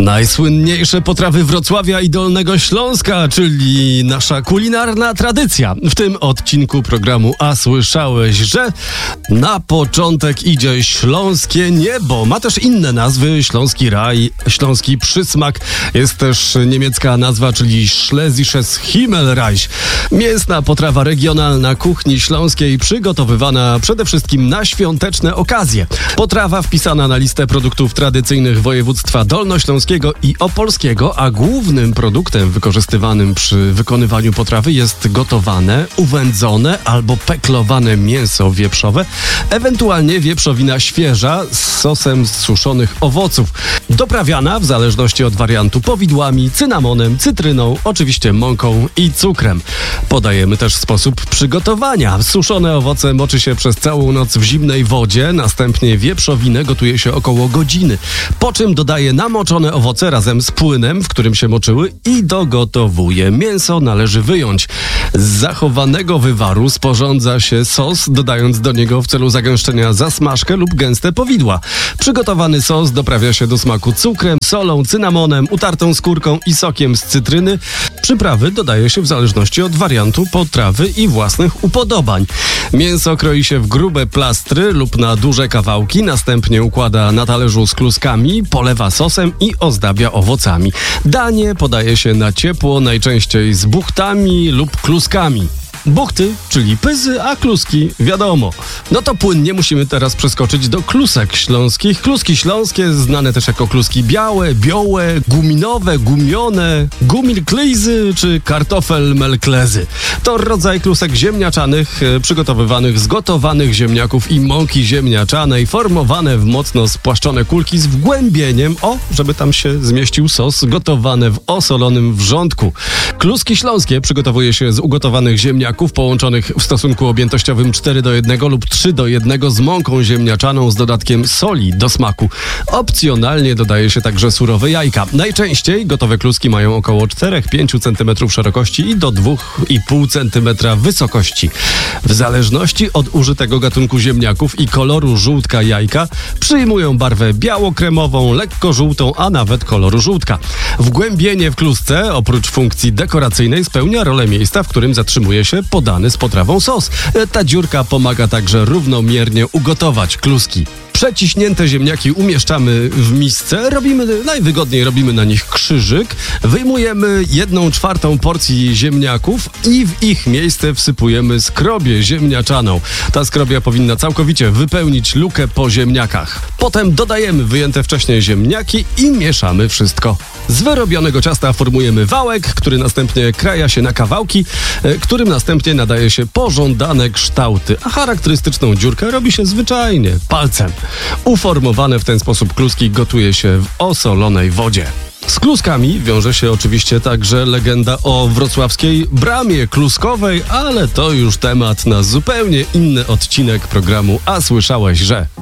Najsłynniejsze potrawy Wrocławia i Dolnego Śląska, czyli nasza kulinarna tradycja. W tym odcinku programu A słyszałeś, że na początek idzie śląskie niebo. Ma też inne nazwy, śląski raj, śląski przysmak. Jest też niemiecka nazwa, czyli Schlesisches Himmelreich. Mięsna potrawa regionalna kuchni śląskiej, przygotowywana przede wszystkim na świąteczne okazje. Potrawa wpisana na listę produktów tradycyjnych województwa dolnośląskiego i opolskiego, a głównym produktem wykorzystywanym przy wykonywaniu potrawy jest gotowane, uwędzone albo peklowane mięso wieprzowe, ewentualnie wieprzowina świeża z sosem z suszonych owoców, doprawiana w zależności od wariantu powidłami, cynamonem, cytryną, oczywiście mąką i cukrem. Podajemy też sposób przygotowania. Suszone owoce moczy się przez całą noc w zimnej wodzie, następnie wieprzowinę gotuje się około godziny, po czym dodaje namoczone owoce razem z płynem, w którym się moczyły i dogotowuje. Mięso należy wyjąć. Z zachowanego wywaru sporządza się sos, dodając do niego w celu zagęszczenia zasmażkę lub gęste powidła. Przygotowany sos doprawia się do smaku cukrem, solą, cynamonem, utartą skórką i sokiem z cytryny. Przyprawy dodaje się w zależności od wariantu potrawy i własnych upodobań. Mięso kroi się w grube plastry lub na duże kawałki, następnie układa na talerzu z kluskami, polewa sosem i ozdabia owocami. Danie podaje się na ciepło, najczęściej z buchtami lub kluskami. Buchty, czyli pyzy, a kluski wiadomo. No to płynnie musimy teraz przeskoczyć do klusek śląskich. Kluski śląskie, znane też jako kluski białe, biołe, guminowe, gumione, gumilklizy czy kartofelmelklezy. To rodzaj klusek ziemniaczanych, przygotowywanych z gotowanych ziemniaków i mąki ziemniaczanej, formowane w mocno spłaszczone kulki z wgłębieniem, żeby tam się zmieścił sos, gotowane w osolonym wrzątku. Kluski śląskie przygotowuje się z ugotowanych ziemniaków połączonych w stosunku objętościowym 4:1 lub 3:1 z mąką ziemniaczaną z dodatkiem soli do smaku. Opcjonalnie dodaje się także surowe jajka. Najczęściej gotowe kluski mają około 4-5 cm szerokości i do 2,5 cm wysokości. W zależności od użytego gatunku ziemniaków i koloru żółtka jajka przyjmują barwę biało-kremową, lekko żółtą, a nawet koloru żółtka. Wgłębienie w klusce oprócz funkcji dekoracyjnej spełnia rolę miejsca, w którym zatrzymuje się podany z potrawą sos. Ta dziurka pomaga także równomiernie ugotować kluski. Przeciśnięte ziemniaki umieszczamy w misce, najwygodniej robimy na nich krzyżyk, wyjmujemy 1/4 porcji ziemniaków i w ich miejsce wsypujemy skrobię ziemniaczaną. Ta skrobia powinna całkowicie wypełnić lukę po ziemniakach. Potem dodajemy wyjęte wcześniej ziemniaki i mieszamy wszystko. Z wyrobionego ciasta formujemy wałek, który następnie kraja się na kawałki, którym następnie nadaje się pożądane kształty, a charakterystyczną dziurkę robi się zwyczajnie palcem. Uformowane w ten sposób kluski gotuje się w osolonej wodzie. Z kluskami wiąże się oczywiście także legenda o wrocławskiej bramie kluskowej, ale to już temat na zupełnie inny odcinek programu A słyszałeś, że...